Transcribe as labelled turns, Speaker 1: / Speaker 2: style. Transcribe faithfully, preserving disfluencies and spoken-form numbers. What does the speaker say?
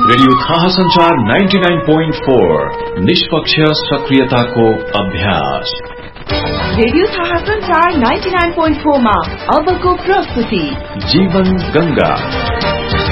Speaker 1: Radio थाहा संचार निन्यानब्बे दशमलव चार निष्पक्ष सक्रियताको अभ्यास।
Speaker 2: रेडियो थाहा संचार निन्यानब्बे दशमलव चार मा अबको प्रस्तुति
Speaker 1: जीवन गंगा।